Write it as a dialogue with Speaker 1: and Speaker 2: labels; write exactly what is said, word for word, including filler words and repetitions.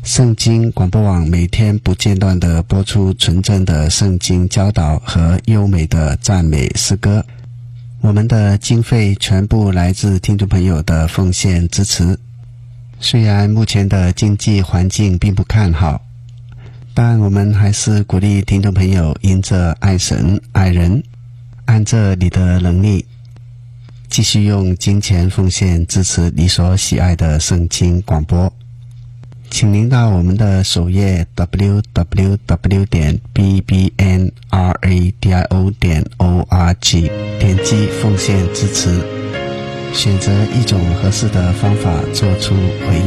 Speaker 1: 圣经广播网每天不间断地播出纯正的圣经教导和优美的赞美诗歌。我们的经费全部来自听众朋友的奉献支持。虽然目前的经济环境并不看好，但我们还是鼓励听众朋友因着爱神爱人，按着你的能力继续用金钱奉献支持你所喜爱的圣经广播。请您到我们的首页 double-u double-u double-u 点 b b n radio 点 org 点击奉献支持，选择一种合适的方法做出回应。